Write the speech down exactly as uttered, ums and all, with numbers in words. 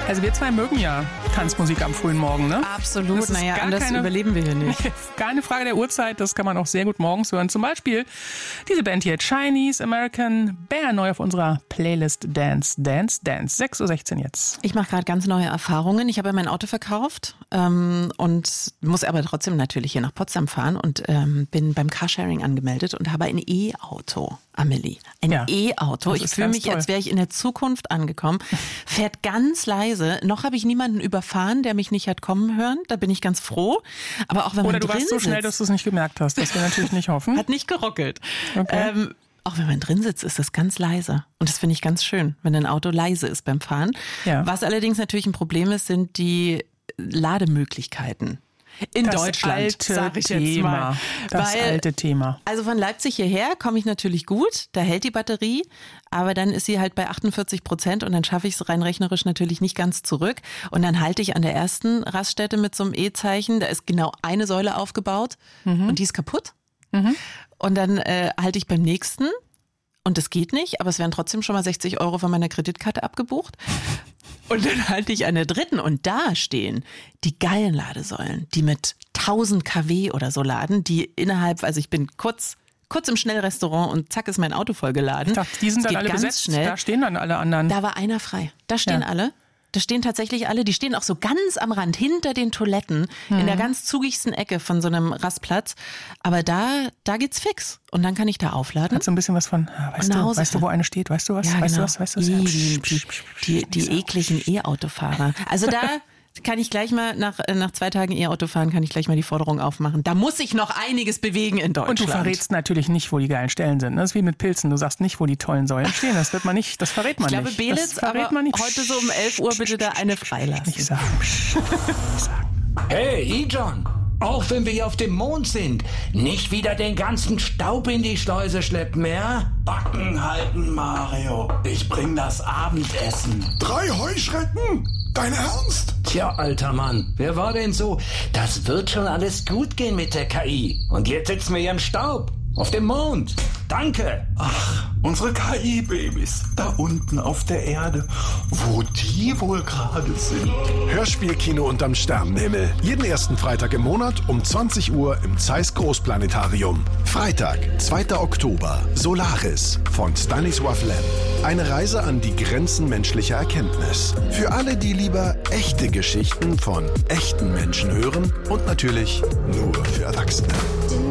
Also wir zwei mögen ja Tanzmusik am frühen Morgen, ne? Absolut, naja, anders keine, überleben wir hier nicht. Keine Frage der Uhrzeit, das kann man auch sehr gut morgens hören. Zum Beispiel diese Band hier, Chinese American Bear, neu auf unserer Playlist Dance, Dance, Dance. sechs Uhr sechzehn jetzt. Ich mache gerade ganz neue Erfahrungen. Ich habe ja mein Auto verkauft ähm, und muss aber trotzdem natürlich hier nach Potsdam fahren und ähm, bin beim Carsharing angemeldet und habe ein E-Auto. Amelie, ein ja, E-Auto. Ich fühle mich, toll. als wäre ich in der Zukunft angekommen. Fährt ganz leise. Noch habe ich niemanden überfahren, der mich nicht hat kommen hören. Da bin ich ganz froh. Aber auch wenn man Oder du drin warst so sitzt, schnell, dass du es nicht gemerkt hast. Das wir natürlich nicht hoffen. Hat nicht gerockelt. Okay. Ähm, auch wenn man drin sitzt, ist das ganz leise. Und das finde ich ganz schön, wenn ein Auto leise ist beim Fahren. Ja. Was allerdings natürlich ein Problem ist, sind die Lademöglichkeiten. In das Deutschland, alte sag ich Thema. jetzt mal. Das Weil, alte Thema. Also von Leipzig hierher komme ich natürlich gut, da hält die Batterie, aber dann ist sie halt bei achtundvierzig Prozent und dann schaffe ich es rein rechnerisch natürlich nicht ganz zurück. Und dann halte ich an der ersten Raststätte mit so einem E-Zeichen, da ist genau eine Säule aufgebaut mhm. und die ist kaputt. Mhm. Und dann äh, halte ich beim nächsten und das geht nicht, aber es werden trotzdem schon mal sechzig Euro von meiner Kreditkarte abgebucht. Und dann halte ich an der dritten und da stehen die geilen Ladesäulen, die mit tausend Kilowatt oder so laden, die innerhalb, also ich bin kurz, kurz im Schnellrestaurant und zack ist mein Auto vollgeladen. Ich dachte, die sind das dann alle ganz besetzt, schnell. Da stehen dann alle anderen. Da war einer frei, da stehen ja. alle. Da stehen tatsächlich alle, die stehen auch so ganz am Rand, hinter den Toiletten, mhm. in der ganz zugigsten Ecke von so einem Rastplatz. Aber da, da geht's fix. Und dann kann ich da aufladen. Hat so ein bisschen was von, weißt, du, weißt du, wo eine steht? Weißt du was? Ja, weißt genau. du was? Weißt du was? Die, die, die, die, die ekligen E-Autofahrer. Also da kann ich gleich mal, nach, nach zwei Tagen E-Auto fahren, kann ich gleich mal die Forderung aufmachen. Da muss sich noch einiges bewegen in Deutschland. Und du verrätst natürlich nicht, wo die geilen Stellen sind. Das ist wie mit Pilzen. Du sagst nicht, wo die tollen Säulen stehen. Das wird man nicht, das verrät man ich glaube, nicht. Belitz, das verrät aber man nicht. heute so um elf Uhr bitte da eine freilassen. Nicht sagen. Nicht sagen. Hey, E-John, auch wenn wir hier auf dem Mond sind, nicht wieder den ganzen Staub in die Schleuse schleppen, ja? Backen halten, Mario. Ich bring das Abendessen. Drei Heuschrecken? Dein Ernst? Tja, alter Mann, wer war denn so? Das wird schon alles gut gehen mit der K I. Und jetzt sitzen wir hier im Staub. Auf dem Mond. Danke. Ach, unsere K I-Babys. Da unten auf der Erde. Wo die wohl gerade sind. Hörspielkino unterm Sternenhimmel. Jeden ersten Freitag im Monat um zwanzig Uhr im Zeiss Großplanetarium. Freitag, zweiter Oktober. Solaris von Stanisław Lem. Eine Reise an die Grenzen menschlicher Erkenntnis. Für alle, die lieber echte Geschichten von echten Menschen hören und natürlich nur für Erwachsene.